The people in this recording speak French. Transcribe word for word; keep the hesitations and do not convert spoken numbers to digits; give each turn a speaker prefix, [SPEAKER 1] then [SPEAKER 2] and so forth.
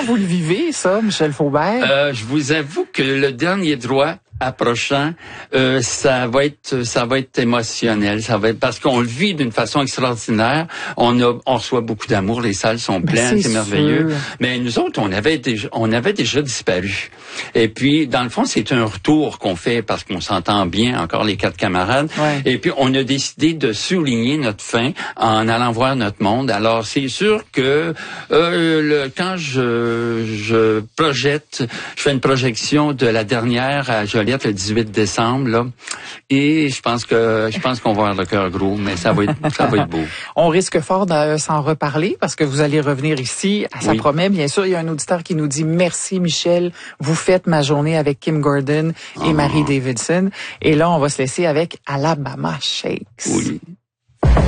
[SPEAKER 1] vous le vivez, ça, Michel Faubert?
[SPEAKER 2] Euh, je vous avoue que le dernier droit approchant, euh, ça va être, ça va être émotionnel. Ça va être parce qu'on le vit d'une façon extraordinaire. On a, on reçoit beaucoup d'amour. Les salles sont pleines, c'est, c'est merveilleux. Mais nous autres, on avait déjà, on avait déjà disparu. Et puis, dans le fond, c'est un retour qu'on fait parce qu'on s'entend bien, encore les quatre camarades.
[SPEAKER 1] Ouais.
[SPEAKER 2] Et puis, on a décidé de souligner notre fin en allant voir notre monde. Alors, c'est sûr que euh, le, quand je, je projette, je fais une projection de la dernière à Joliette le dix-huit décembre, là. Et je pense que, je pense qu'on va avoir le cœur gros, mais ça va être, ça va être beau.
[SPEAKER 1] On risque fort de s'en reparler parce que vous allez revenir ici. Ça oui. promet. Bien sûr, il y a un auditeur qui nous dit merci, Michel. Vous faites ma journée avec Kim Gordon et oh. Marie Davidson. Et là, on va se laisser avec Alabama Shakes.
[SPEAKER 2] Oui.